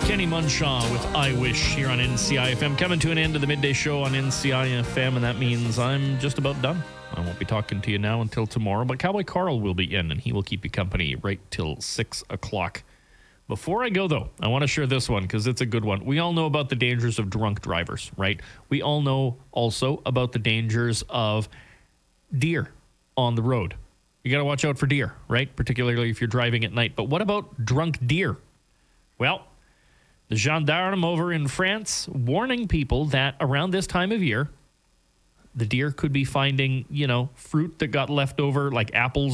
Kenny Munshaw with I Wish here on NCI FM. Coming to an end of the midday show on NCI FM, and that means I'm just about done. I won't be talking to you now until tomorrow, but Cowboy Carl will be in, and he will keep you company right till 6 o'clock. Before I go, though, I want to share this one because it's a good one. We all know about the dangers of drunk drivers, right? We all know also about the dangers of deer on the road. You got to watch out for deer, right? Particularly if you're driving at night. But what about drunk deer? Well, the gendarme over in France warning people that around this time of year, the deer could be finding, fruit that got left over, like apples